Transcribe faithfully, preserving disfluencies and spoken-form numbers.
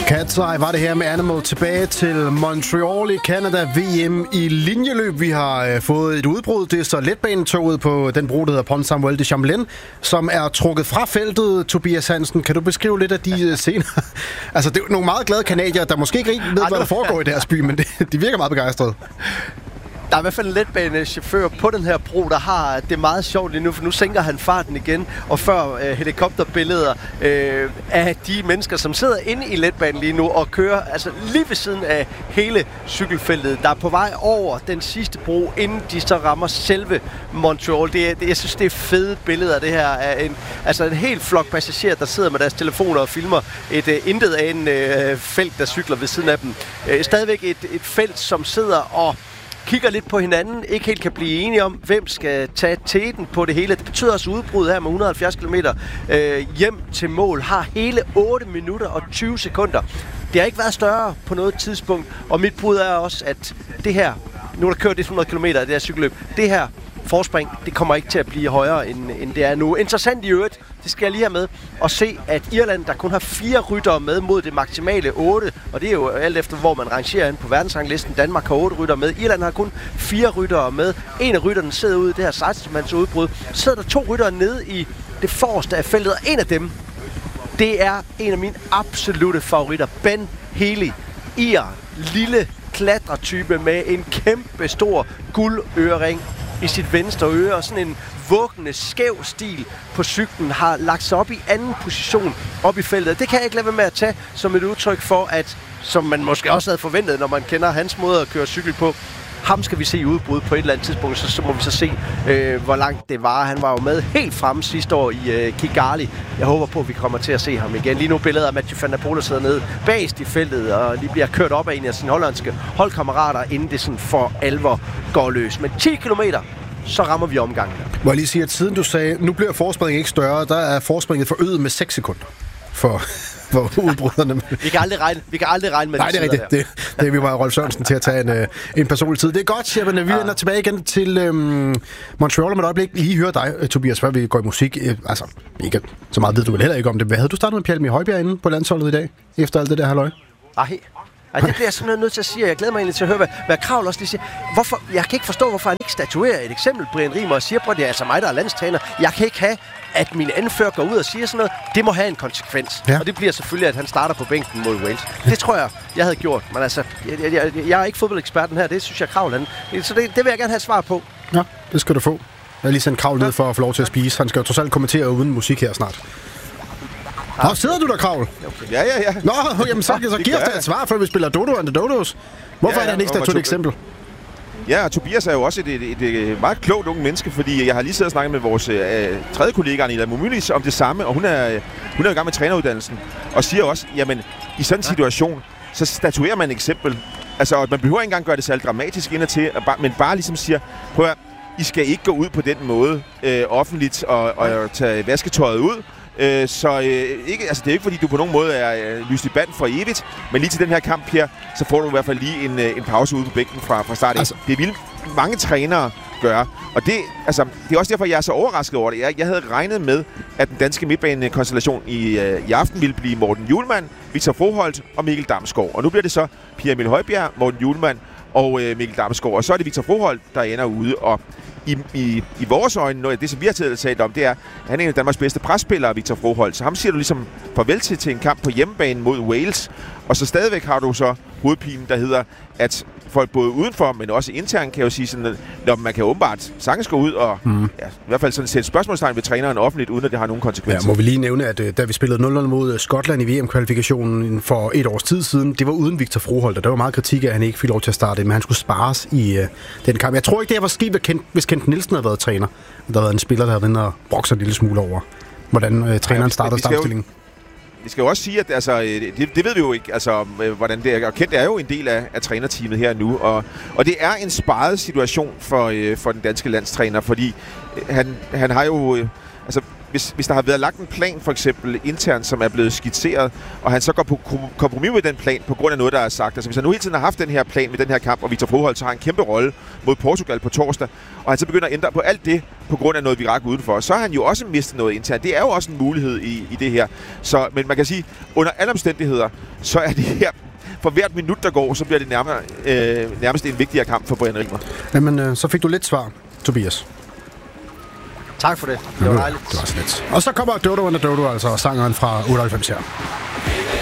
Cat's Eye var det her med Animal. Tilbage til Montreal i Canada. V M i linjeløb. Vi har øh, fået et udbrud. Det er så letbanetoget på den bro, der hedder Pont Samuel de Champlain, som er trukket fra feltet. Tobias Hansen, kan du beskrive lidt af de scener? Altså, det er nogle meget glade kanadier, der måske ikke rigtig ved, hvad der foregår i deres by, men det, de virker meget begejstrede. Der er i hvert fald en letbanechauffør på den her bro, der har det meget sjovt lige nu, for nu sænker han farten igen, og før øh, helikopterbilleder øh, af de mennesker, som sidder inde i letbanen lige nu og kører altså lige ved siden af hele cykelfeltet, der er på vej over den sidste bro, inden de så rammer selve Montreal. Det er, det, jeg synes, det er fede billeder, det her af en, altså en helt flok passagerer, der sidder med deres telefoner og filmer et øh, intet af en øh, felt, der cykler ved siden af dem. Øh, stadigvæk et, et felt, som sidder og kigger lidt på hinanden, ikke helt kan blive enige om, hvem skal tage teten på det hele. Det betyder også udbrud her med et hundrede og halvfjerds kilometer øh, hjem til mål, har hele otte minutter og tyve sekunder. Det har ikke været større på noget tidspunkt, og mit bud er også, at det her, nu er der kørt hundrede kilometer af det her cykelløb, det her forspring, det kommer ikke til at blive højere, end, end det er nu. Interessant i øvrigt, det skal jeg lige have med, at se, at Irland, der kun har fire ryttere med mod det maksimale otte, og det er jo alt efter, hvor man rangerer ind på verdensranglisten. Danmark har otte ryttere med. Irland har kun fire ryttere med. En af rytterne sidder ude i det her seksten-mands udbrud. Så sidder der to ryttere nede i det forreste af feltet, og en af dem, det er en af mine absolutte favoritter. Ben Healy. Ir, lille klatretype med en kæmpe stor guldørering i sit venstre øre, og sådan en vuggende, skæv stil på cyklen, har lagt sig op i anden position op i feltet. Det kan jeg ikke lade være med at tage som et udtryk for, at, som man måske også havde forventet, når man kender hans måde at køre cykel på, ham skal vi se i udbrud på et eller andet tidspunkt, så, så må vi så se, øh, hvor langt det var. Han var jo med helt fremme sidste år i øh, Kigali. Jeg håber på, at vi kommer til at se ham igen. Lige nu billeder af Mathieu van der Poel, der sidder nede bagest i feltet, og lige bliver kørt op af en af sine hollandske holdkammerater, inden det sådan for alvor går løs. Men ti kilometer, så rammer vi omgangen. Må jeg lige sige, at siden du sagde, nu bliver forspringet ikke større, der er forspringet forøget med seks sekunder for, for udbryderne. vi, kan aldrig regne, vi kan aldrig regne med Nej, det er rigtigt. Det, det er vi bare Rolf Sørensen til at tage en, en personlig tid. Det er godt, Jeppe. Vi vender ja. tilbage igen til øhm, Montreal om et øjeblik. Lige høre dig, Tobias, før vi går i musik. Altså, ikke så meget ved du vel heller ikke om det. Hvad havde du startet med Pjalmi Højbjerg inde på landsholdet i dag, efter alt det der halløj? Ej. Ej, det bliver jeg simpelthen nødt til at sige, jeg glæder mig egentlig til at høre, hvad, hvad Kravl også lige siger. Hvorfor, jeg kan ikke forstå, hvorfor han ikke statuerer et eksempel, Brian Riemer, og siger, at det er altså mig, der er landstræner. Jeg kan ikke have, at min anfører går ud og siger sådan noget. Det må have en konsekvens. Ja. Og det bliver selvfølgelig, at han starter på bænken mod Wales. Det tror jeg, jeg havde gjort. Men altså, jeg, jeg, jeg er ikke fodboldeksperten her. Det synes jeg, Kravl han. Så det, det vil jeg gerne have svar på. Ja, det skal du få. Jeg har lige sendt Kravl ned for at få lov til at spise. Han skal jo trods alt kommentere uden musik her snart. Nå, sidder du der, Kravl? Okay. Ja, ja, ja. Nå, jamen, så, så giver os et svar, før vi spiller Dodo and the Dodos. Hvorfor ja, ja, er det ikke statueret et eksempel? Ja, og Tobias er jo også et, et, et meget klogt unge menneske, fordi jeg har lige siddet og snakket med vores øh, tredje kollega, Anila Mumulis, om det samme, og hun er, hun er i gang med træneruddannelsen, og siger også, jamen, i sådan en situation, så statuerer man et eksempel. Altså, man behøver ikke engang gøre det særligt dramatisk indadtil, men bare ligesom siger, prøv at I skal ikke gå ud på den måde øh, offentligt og, og tage vasketøjet ud. Øh, så øh, ikke, altså, det er ikke fordi, du på nogen måde er øh, lyst i band for evigt, men lige til den her kamp her, så får du i hvert fald lige en, øh, en pause ude på bænken fra, fra start. Altså. Det vil mange trænere gøre, og det, altså, det er også derfor, jeg er så overrasket over det. Jeg, jeg havde regnet med, at den danske midtbanekonstellation i, øh, i aften ville blive Morten Hjulmand, Victor Froholt og Mikkel Damsgaard. Og nu bliver det så Pierre Emil Højbjerg, Morten Hjulmand og øh, Mikkel Damsgaard. Og så er det Victor Froholt, der ender ude, og I, i, i vores øjne, noget af det, som vi har talt om, det er, at han er en af Danmarks bedste presspillere, Victor Froholt. Så ham siger du ligesom farvel til, til en kamp på hjemmebane mod Wales. Og så stadigvæk har du så hovedpinen, der hedder, at folk både udenfor, men også internt, kan jo sige sådan, når man kan åbenbart sagtens gå ud og mm. ja, i hvert fald sådan sætte spørgsmålstegn ved træneren offentligt, uden at det har nogen konsekvenser. Ja, må vi lige nævne, at da vi spillede nul nul mod Skotland i V M-kvalifikationen for et års tid siden, det var uden Victor Froholt, og der var meget kritik af, at han ikke fik lov til at starte, men han skulle spares i uh, den kamp. Jeg tror ikke, det var sket, hvis Kent Nielsen havde været træner. Der havde været en spiller, der havde været og brokset en lille smule over, hvordan uh, træneren ja, startede startstillingen. Vi skal jo også sige, at altså, det, det ved vi jo ikke, altså, hvordan det er. Og Kent er jo en del af, af trænerteamet her nu, og, og det er en sparet situation for, øh, for den danske landstræner, fordi han, han har jo... Øh, altså, hvis, hvis der har været lagt en plan, for eksempel internt, som er blevet skitseret, og han så går på kompromis med den plan på grund af noget, der er sagt. Altså hvis han nu hele tiden har haft den her plan med den her kamp, og Victor Froholt har en kæmpe rolle mod Portugal på torsdag, og han så begynder at ændre på alt det på grund af noget virak udenfor, så har han jo også mistet noget internt. Det er jo også en mulighed i, i det her. Så, men man kan sige, under alle omstændigheder, så er det her, for hvert minut, der går, så bliver det nærmere, øh, nærmest en vigtigere kamp for Brian Riemer. Jamen, øh, så fik du lidt svar, Tobias. Tak for det. Det var dejligt. Det var så lidt. Og så kommer Dodo and Dodo, altså sangeren fra otteoghalvfems her.